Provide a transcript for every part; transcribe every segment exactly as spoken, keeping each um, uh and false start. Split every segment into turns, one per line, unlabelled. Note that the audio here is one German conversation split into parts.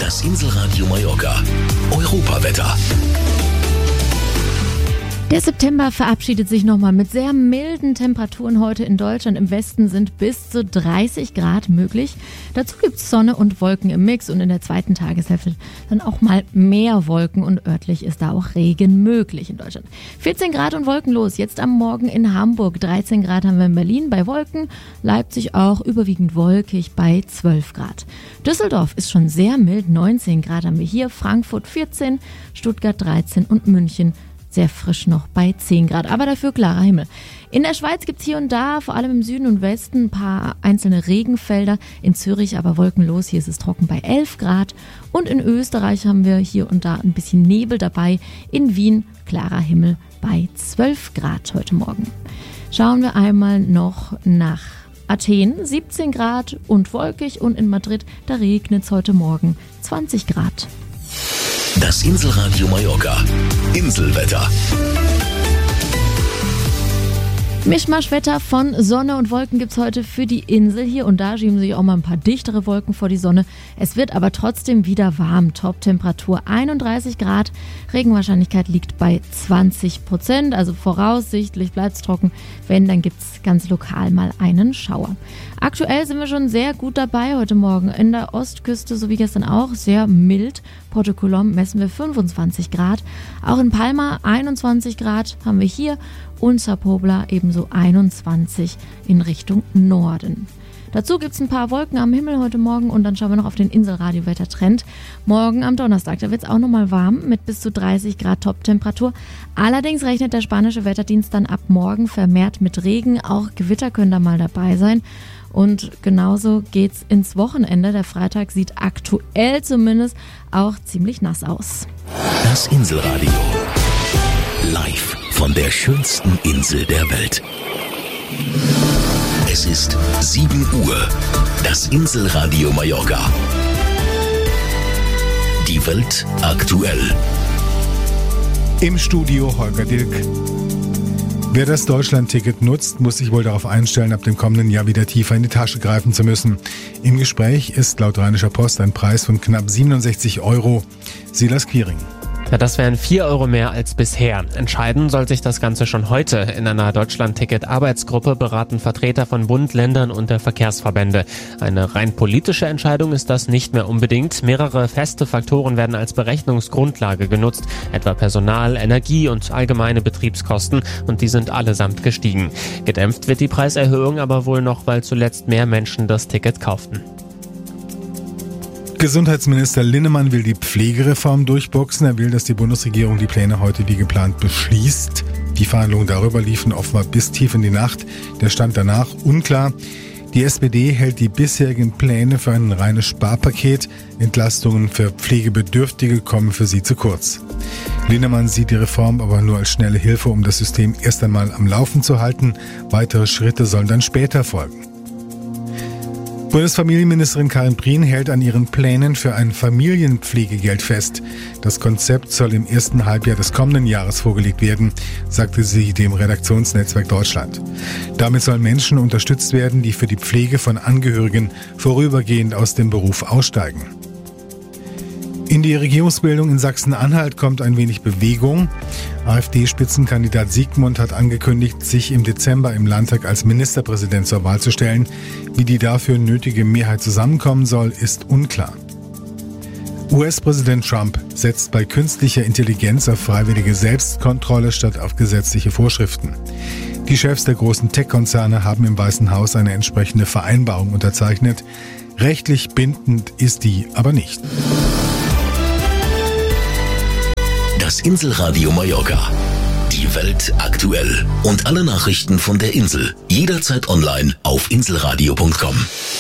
Das Inselradio Mallorca. Europawetter.
Der September verabschiedet sich nochmal mit sehr milden Temperaturen heute in Deutschland. Im Westen sind bis zu dreißig Grad möglich. Dazu gibt es Sonne und Wolken im Mix und in der zweiten Tageshälfte dann auch mal mehr Wolken und örtlich ist da auch Regen möglich in Deutschland. vierzehn Grad und wolkenlos, jetzt am Morgen in Hamburg. dreizehn Grad haben wir in Berlin bei Wolken, Leipzig auch überwiegend wolkig bei zwölf Grad. Düsseldorf ist schon sehr mild, neunzehn Grad haben wir hier, Frankfurt vierzehn, Stuttgart dreizehn und München sehr frisch noch bei zehn Grad, aber dafür klarer Himmel. In der Schweiz gibt es hier und da, vor allem im Süden und Westen, ein paar einzelne Regenfelder. In Zürich aber wolkenlos, hier ist es trocken bei elf Grad. Und in Österreich haben wir hier und da ein bisschen Nebel dabei. In Wien klarer Himmel bei zwölf Grad heute Morgen. Schauen wir einmal noch nach Athen, siebzehn Grad und wolkig. Und in Madrid, da regnet es heute Morgen zwanzig Grad.
Das Inselradio Mallorca. Inselwetter.
Mischmaschwetter von Sonne und Wolken gibt's heute für die Insel. Hier und da schieben sich auch mal ein paar dichtere Wolken vor die Sonne. Es wird aber trotzdem wieder warm. Top-Temperatur einunddreißig Grad. Regenwahrscheinlichkeit liegt bei zwanzig Prozent. Also voraussichtlich bleibt's trocken. Wenn, dann gibt's ganz lokal mal einen Schauer. Aktuell sind wir schon sehr gut dabei heute Morgen. In der Ostküste, so wie gestern auch, sehr mild. Porto Colom messen wir fünfundzwanzig Grad. Auch in Palma einundzwanzig Grad haben wir hier. Und Sa Pobla ebenso einundzwanzig in Richtung Norden. Dazu gibt es ein paar Wolken am Himmel heute Morgen und dann schauen wir noch auf den Inselradio-Wettertrend. Morgen am Donnerstag, da wird es auch nochmal warm mit bis zu dreißig Grad Top-Temperatur. Allerdings rechnet der spanische Wetterdienst dann ab morgen vermehrt mit Regen. Auch Gewitter können da mal dabei sein. Und genauso geht's ins Wochenende. Der Freitag sieht aktuell zumindest auch ziemlich nass aus.
Das Inselradio. Live von der schönsten Insel der Welt. Es ist sieben Uhr. Das Inselradio Mallorca. Die Welt aktuell.
Im Studio Holger Dilk. Wer das Deutschland-Ticket nutzt, muss sich wohl darauf einstellen, ab dem kommenden Jahr wieder tiefer in die Tasche greifen zu müssen. Im Gespräch ist laut Rheinischer Post ein Preis von knapp siebenundsechzig Euro. Silas Quiring.
Ja, das wären vier Euro mehr als bisher. Entscheiden soll sich das Ganze schon heute. In einer Deutschland-Ticket-Arbeitsgruppe beraten Vertreter von Bund, Ländern und der Verkehrsverbände. Eine rein politische Entscheidung ist das nicht mehr unbedingt. Mehrere feste Faktoren werden als Berechnungsgrundlage genutzt, etwa Personal, Energie und allgemeine Betriebskosten. Und die sind allesamt gestiegen. Gedämpft wird die Preiserhöhung aber wohl noch, weil zuletzt mehr Menschen das Ticket kauften.
Gesundheitsminister Linnemann will die Pflegereform durchboxen. Er will, dass die Bundesregierung die Pläne heute wie geplant beschließt. Die Verhandlungen darüber liefen offenbar bis tief in die Nacht. Der Stand danach unklar. Die S P D hält die bisherigen Pläne für ein reines Sparpaket. Entlastungen für Pflegebedürftige kommen für sie zu kurz. Linnemann sieht die Reform aber nur als schnelle Hilfe, um das System erst einmal am Laufen zu halten. Weitere Schritte sollen dann später folgen. Bundesfamilienministerin Karin Prien hält an ihren Plänen für ein Familienpflegegeld fest. Das Konzept soll im ersten Halbjahr des kommenden Jahres vorgelegt werden, sagte sie dem Redaktionsnetzwerk Deutschland. Damit sollen Menschen unterstützt werden, die für die Pflege von Angehörigen vorübergehend aus dem Beruf aussteigen. In die Regierungsbildung in Sachsen-Anhalt kommt ein wenig Bewegung. AfD-Spitzenkandidat Siegmund hat angekündigt, sich im Dezember im Landtag als Ministerpräsident zur Wahl zu stellen. Wie die dafür nötige Mehrheit zusammenkommen soll, ist unklar. U S-Präsident Trump setzt bei künstlicher Intelligenz auf freiwillige Selbstkontrolle statt auf gesetzliche Vorschriften. Die Chefs der großen Tech-Konzerne haben im Weißen Haus eine entsprechende Vereinbarung unterzeichnet. Rechtlich bindend ist die aber nicht.
Das Inselradio Mallorca. Die Welt aktuell. Und alle Nachrichten von der Insel. Jederzeit online auf inselradio punkt com.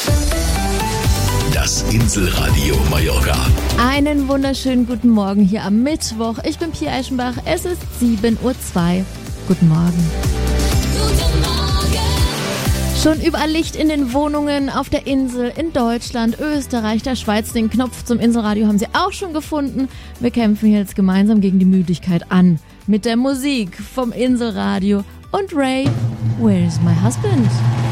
Das Inselradio Mallorca.
Einen wunderschönen guten Morgen hier am Mittwoch. Ich bin Pia Eschenbach. Es ist sieben Uhr zwei. Guten Morgen.
Guten Morgen.
Schon überall Licht in den Wohnungen auf der Insel, in Deutschland, Österreich, der Schweiz. Den Knopf zum Inselradio haben sie auch schon gefunden. Wir kämpfen jetzt gemeinsam gegen die Müdigkeit an. Mit der Musik vom Inselradio und Ray, Where's My Husband?